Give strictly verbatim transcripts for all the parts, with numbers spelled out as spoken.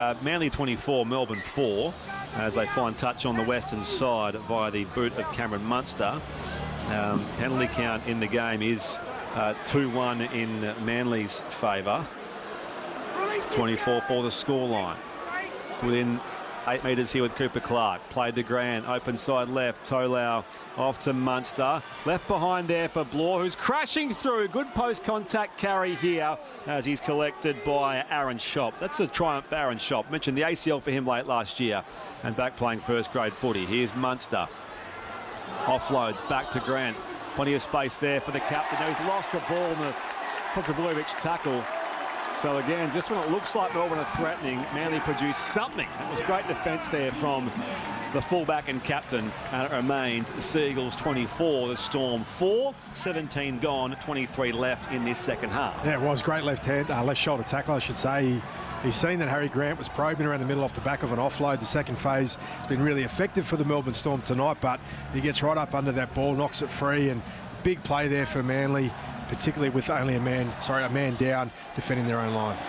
Uh, Manly twenty-four, Melbourne four, as they find touch on the western side via the boot of Cameron Munster. Um, penalty count in the game is uh, two one in Manly's favour. twenty-four for the scoreline. It's within eight metres here with Cooper Clark. Played to Grant, open side left. Tolau off to Munster. Left behind there for Bloor, who's crashing through. Good post-contact carry here as he's collected by Aaron Schopp. That's a triumph for Aaron Schopp. Mentioned the A C L for him late last year and back playing first grade footy. Here's Munster. Offloads back to Grant. Plenty of space there for the captain. Now he's lost the ball in the Tomtrbojevic tackle. So again, just when it looks like Melbourne are threatening, Manly produced something. That was great defence there from the fullback and captain, and it remains the Seagulls twenty-four, the Storm four, seventeen gone, twenty-three left in this second half. Yeah, it was great left hand, uh, left shoulder tackle, I should say. He, he's seen that Harry Grant was probing around the middle off the back of an offload. The second phase has been really effective for the Melbourne Storm tonight, but he gets right up under that ball, knocks it free, and big play there for Manly, particularly with only a man, sorry, a man down defending their own line.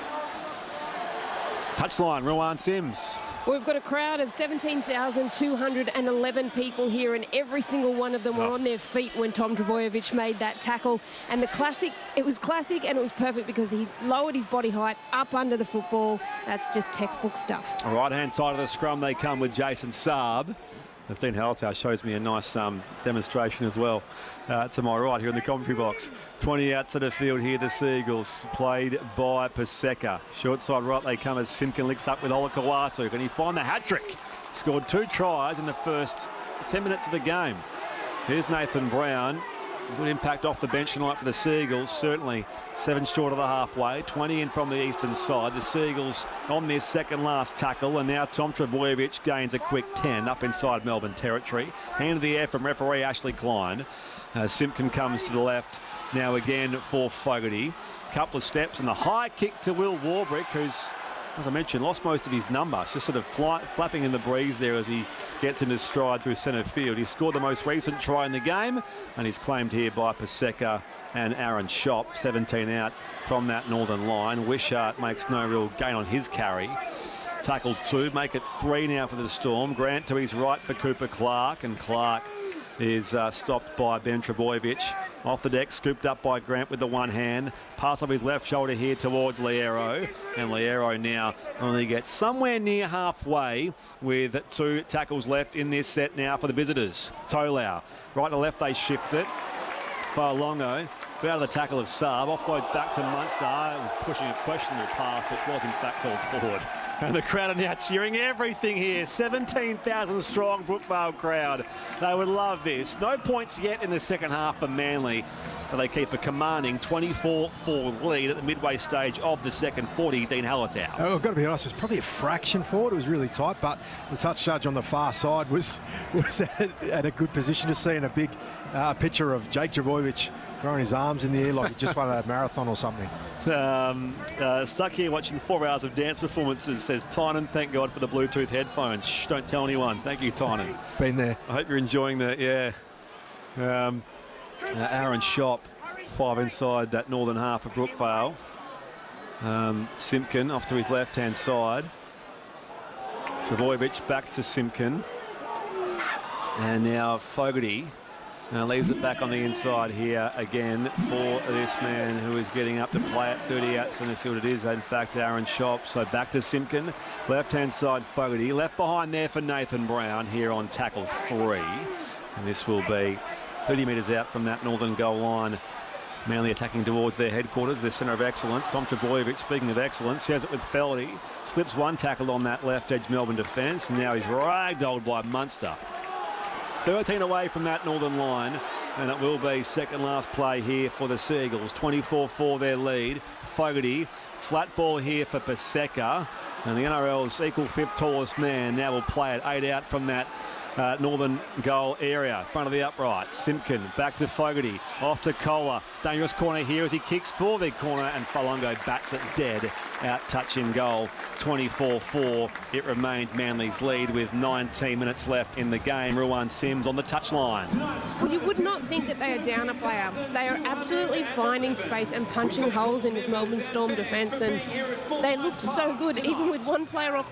Touchline, Ruan Sims. We've got a crowd of seventeen thousand two hundred eleven people here, and every single one of them were oh. on their feet when Tom Trbojevic made that tackle. And the classic, it was classic and it was perfect because he lowered his body height up under the football. That's just textbook stuff. Right-hand side of the scrum, they come with Jason Saab. Dean Haltow shows me a nice um, demonstration as well uh, to my right here in the commentary box. twenty outside of field here, the Seagulls, played by Paseka. Short side right they come as Simpkin links up with Olakawatu. Can he find the hat-trick? Scored two tries in the first ten minutes of the game. Here's Nathan Brown. Good impact off the bench tonight for the Seagulls. Certainly seven short of the halfway. twenty in from the eastern side. The Seagulls on their second last tackle, and now Tom Trbojevic gains a quick ten up inside Melbourne territory. Hand of the air from referee Ashley Klein. Uh, Simpkin comes to the left now again for Fogarty. Couple of steps and the high kick to Will Warbrick, who's, as I mentioned, lost most of his number. It's just sort of fly, flapping in the breeze there as he gets in his stride through centre field. He scored the most recent try in the game, and he's claimed here by Paseka and Aaron Schopp. seventeen out from that northern line. Wishart makes no real gain on his carry. Tackle two, make it three now for the Storm. Grant to his right for Cooper Clark, and Clark is uh, stopped by Ben Trbojevic. Off the deck, scooped up by Grant with the one hand. Pass off his left shoulder here towards Liero. And Liero now only gets somewhere near halfway with two tackles left in this set now for the visitors. Tolau, right to left they shift it. Faolongo, out of the tackle of Saab, offloads back to Munster. It was pushing a questionable pass, which was in fact called forward. And the crowd are now cheering everything here. seventeen thousand strong Brookvale crowd. They would love this. No points yet in the second half for Manly, but they keep a commanding twenty-four four lead at the midway stage of the second forty. Dean Hallertau. Oh, I've got to be honest, it was probably a fraction forward. It was really tight, but the touch judge on the far side was, was at, at a good position to see, in a big uh, picture of Jake Trbojevic throwing his arms in the air like he just won a marathon or something. Um, uh, stuck here watching four hours of dance performances, says Tynan. Thank God for the Bluetooth headphones. Shh, don't tell anyone. Thank you, Tynan. Been there. I hope you're enjoying the, yeah. Um, uh, Aaron Schopp, five inside that northern half of Brookvale. Um, Simpkin off to his left-hand side. Trbojevic back to Simpkin. And now Fogarty. Now leaves it back on the inside here again for this man who is getting up to play at thirty out centre field. It is, in fact, Aaron Schopp. So back to Simpkin. Left-hand side, Fogarty. Left behind there for Nathan Brown here on tackle three. And this will be thirty metres out from that northern goal line. Manly attacking towards their headquarters, their centre of excellence. Tom Trbojevic, speaking of excellence, shares it with Feldy. Slips one tackle on that left edge Melbourne defence. And now he's ragdolled by Munster. thirteen away from that northern line, and it will be second last play here for the Seagulls. twenty-four four their lead. Fogarty, flat ball here for Paseka, and the N R L's equal fifth tallest man now will play it eight out from that uh, northern goal area. Front of the upright, Simpkin back to Fogarty, off to Kohler. Dangerous corner here as he kicks for the corner, and Faolongo bats it dead out touch in goal. twenty-four four it remains Manly's lead with nineteen minutes left in the game. Ruan Sims on the touchline. Well, you would not think that they are down a player. They are absolutely finding space and punching holes in this Melbourne Storm defence, and they looked so good even with one player off